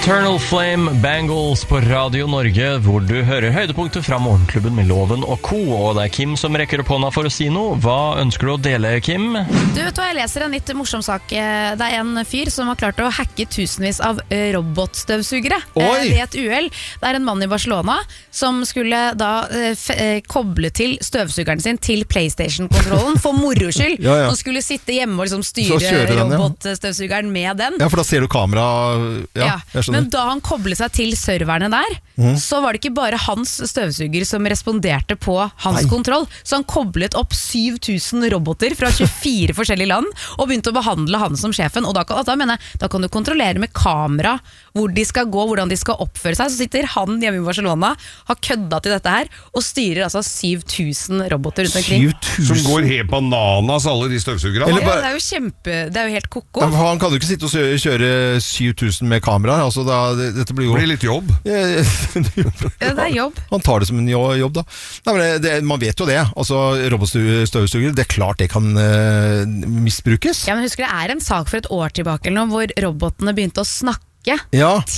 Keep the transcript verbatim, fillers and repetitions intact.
Eternal Flame Bangles på Radio Norge, hvor du hører høydepunkter fra Morgenklubben med Loven og Co. Og det er Kim som rekker opp hånda for å si noe. Hva ønsker du å dele, Kim? Du vet hva, jeg leser en litt morsom sak. Det er en fyr som har klart å hacke tusenvis av robotstøvsugere ved et uhell. Det er en mann i Barcelona som skulle da f- koble til støvsugeren sin til PlayStation-kontrollen for moro skyld. Ja, ja. Han skulle sitte hjemme og liksom styre robotstøvsugeren med den. Ja, for da ser du kamera. Ja, ja. Men da han koblet seg til serverne der, mm. så var det ikke bare hans støvsuger som responderte på hans Nei. kontroll. Så han koblet opp syv tusen roboter fra tjuefire forskjellige land og begynte å behandle han som sjefen. Og da, da mener jeg, da kan du kontrollere med kamera hvor de skal gå, hvordan de skal oppføre seg. Så sitter han hjemme i Barcelona, har kødda til dette her og styrer altså syv tusen roboter rundt omkring. syv tusen? Som går helt bananas, alle de støvsugerne. Ja, det er jo kjempe, det er jo helt koko. Ja, han kan jo ikke sitte og kjøre syv tusen med kamera, altså da, det, dette blir jo... Det blir litt jobb. Ja, det er jobb. Han tar det som en jobb da. Nei, men det, det, man vet jo det, altså robotstøvsugere, det er klart det kan uh, misbrukes. Ja, men husker det er en sak for et år tilbake eller noe, hvor robotene begynte å snakke ja.